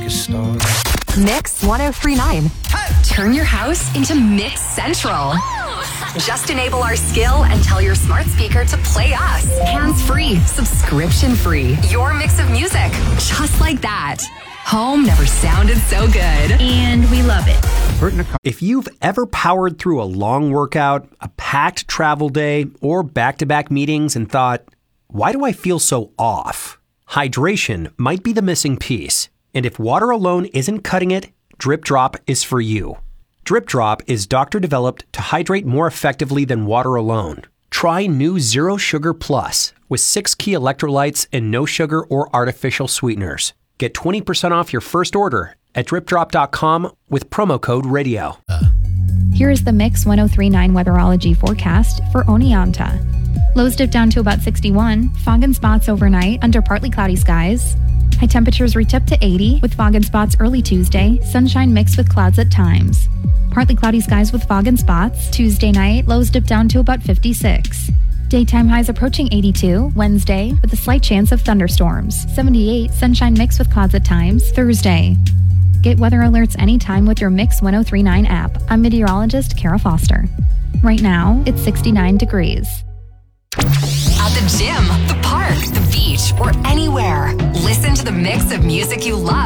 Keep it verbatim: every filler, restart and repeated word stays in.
you started. Mix ten thirty-nine. Turn your house into Mix Central. Just enable our skill and tell your smart speaker to play us. Hands-free, subscription-free. Your mix of music, just like that. Home never sounded so good. And we love it. If you've ever powered through a long workout, a packed travel day, or back-to-back meetings and thought, why do I feel so off? Hydration might be the missing piece. And if water alone isn't cutting it, Drip Drop is for you. Drip Drop is doctor-developed to hydrate more effectively than water alone. Try new Zero Sugar Plus with six key electrolytes and no sugar or artificial sweeteners. Get twenty percent off your first order at drip drop dot com with promo code radio. Here is the Mix ten thirty-nine weatherology forecast for Oneonta. Lows dip down to about sixty-one, fog and spots overnight under partly cloudy skies. High temperatures reach up to eighty with fog and spots early Tuesday, sunshine mixed with clouds at times. Partly cloudy skies with fog and spots. Tuesday night, lows dip down to about fifty-six. Daytime highs approaching eighty-two, Wednesday, with a slight chance of thunderstorms. seventy-eight, sunshine mixed with clouds at times, Thursday. Get weather alerts anytime with your Mix ten thirty-nine app. I'm meteorologist Kara Foster. Right now, it's sixty-nine degrees. At the gym, the park, the beach, or anywhere, listen to the mix of music you love.